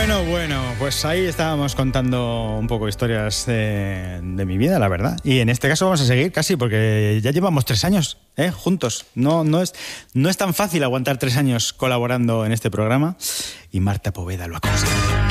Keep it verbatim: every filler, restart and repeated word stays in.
Bueno, bueno, pues ahí estábamos contando un poco historias de, de mi vida, la verdad. Y en este caso vamos a seguir casi, porque ya llevamos tres años ¿eh? juntos. No, no, es, no es tan fácil aguantar tres años colaborando en este programa. Y Marta Poveda lo ha conseguido.